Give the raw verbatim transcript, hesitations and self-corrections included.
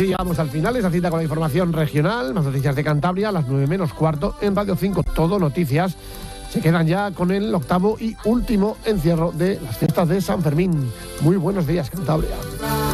Así llegamos al final, esa cita con la información regional, más noticias de Cantabria, a las nueve menos cuarto en Radio cinco, todo noticias. Se quedan ya con el octavo y último encierro de las fiestas de San Fermín. Muy buenos días, Cantabria.